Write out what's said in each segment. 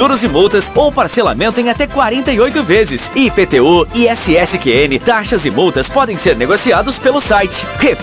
juros e multas ou parcelamento em até 48 vezes. IPTU, ISSQN, taxas e multas podem ser negociados pelo site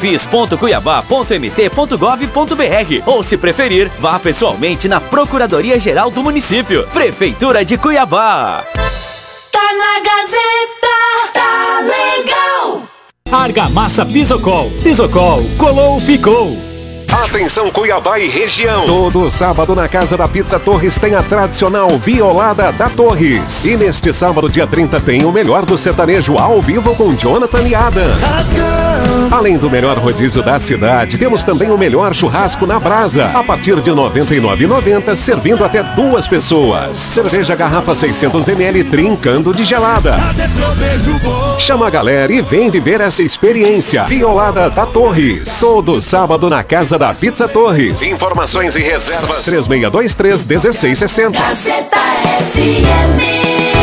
refis.cuiabá.mt.gov.br ou, se preferir, vá pessoalmente na Procuradoria-Geral do município. Prefeitura de Cuiabá. Tá na Gazeta, tá legal. Argamassa Pisocol. Pisocol, colou, ficou. Atenção Cuiabá e região. Todo sábado na Casa da Pizza Torres tem a tradicional Violada da Torres. E neste sábado, dia 30, tem o melhor do sertanejo ao vivo com Jonathan e Adam. Além do melhor rodízio da cidade, temos também o melhor churrasco na brasa. A partir de R$ 99,90, servindo até 2 pessoas. Cerveja garrafa 600ml trincando de gelada. Chama a galera e vem viver essa experiência. Violada da Torres. Todo sábado na Casa da Pizza Torres. Informações e reservas 3623-1660. Gazeta FM.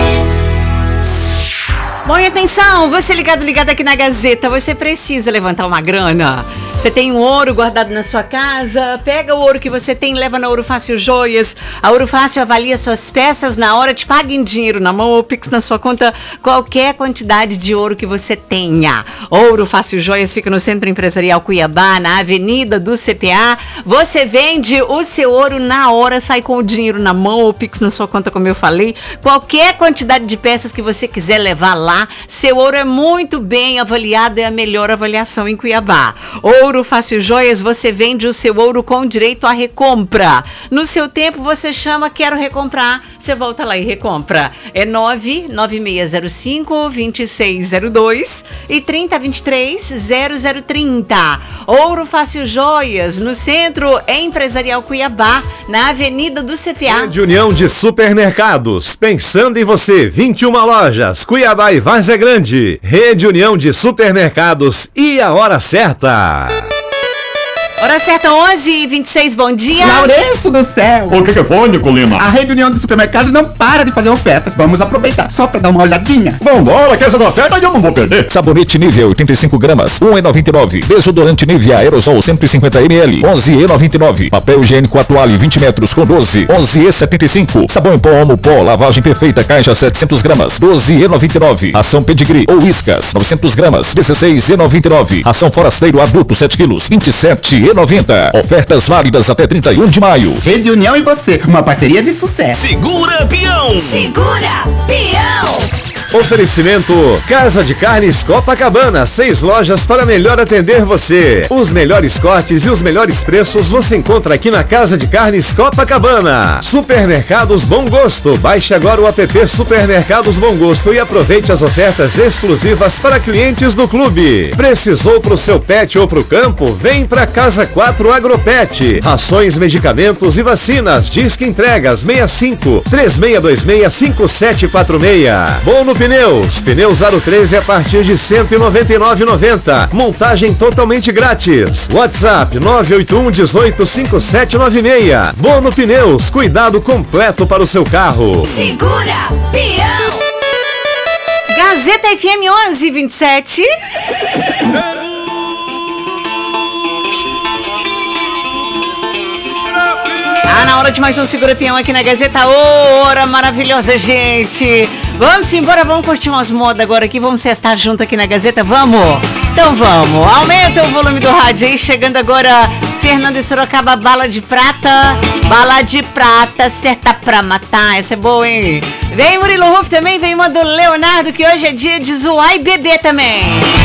Bom, e atenção, você ligado aqui na Gazeta, você precisa levantar uma grana. Você tem um ouro guardado na sua casa, pega o ouro que você tem e leva na Ouro Fácil Joias. A Ouro Fácil avalia suas peças na hora, te paga em dinheiro na mão ou Pix na sua conta, qualquer quantidade de ouro que você tenha. Ouro Fácil Joias fica no Centro Empresarial Cuiabá, na Avenida do CPA. Você vende o seu ouro na hora, sai com o dinheiro na mão ou Pix na sua conta, como eu falei. Qualquer quantidade de peças que você quiser levar lá, seu ouro é muito bem avaliado, é a melhor avaliação em Cuiabá. Ouro Fácil Joias, você vende o seu ouro com direito à recompra. No seu tempo, você chama, quero recomprar, você volta lá e recompra. É 99605-2602 e 3023-0030. Ouro Fácil Joias, no Centro Empresarial Cuiabá, na Avenida do CPA. Rede União de Supermercados, pensando em você, 21 lojas, Cuiabá e Várzea Grande. Rede União de Supermercados e a hora certa. Hora certa, 11h26, bom dia. Lourenço do céu. O que foi, Nico Lima? A Rede União de Supermercados não para de fazer ofertas. Vamos aproveitar só pra dar uma olhadinha. Vambora, que essas ofertas eu não vou perder. Sabonete Nivea 85 gramas, 1,99. Desodorante Nivea Aerosol 150 ml, 11,99. Papel higiênico Atuale 20 metros com 12, 11,75. Sabão em pó Omo Pó, lavagem perfeita, caixa 700 gramas, 12,99. Ração Pedigree ou Whiskas 900 gramas, 16,99. Ração Forasteiro adulto 7 quilos, 27,90. Ofertas válidas até 31 de maio. Rede União e você, uma parceria de sucesso. Segura, peão! Segura, peão! Oferecimento Casa de Carnes Copacabana, 6 lojas para melhor atender você. Os melhores cortes e os melhores preços você encontra aqui na Casa de Carnes Copacabana. Supermercados Bom Gosto, baixe agora o app Supermercados Bom Gosto e aproveite as ofertas exclusivas para clientes do clube. Precisou pro seu pet ou pro campo? Vem pra Casa 4 Agropet. Rações, medicamentos e vacinas. Disque entregas 65 3626 5746. Bono Pneus Aro 13 a partir de R$ 199,90. Montagem totalmente grátis. WhatsApp 981 18 5796. Bono Pneus, cuidado completo para o seu carro. Segura, peão! Gazeta FM 11h27. Na hora de mais um Segura Peão aqui na Gazeta. Hora maravilhosa, gente. Vamos embora, vamos curtir umas modas agora aqui. Vamos estar junto aqui na Gazeta, vamos? Então vamos, aumenta o volume do rádio aí. Chegando agora, Fernando e Sorocaba, Bala de Prata. Bala de Prata, certa pra matar. Essa é boa, hein? Vem Murilo Ruf também, vem uma do Leonardo, que hoje é dia de zoar e beber também.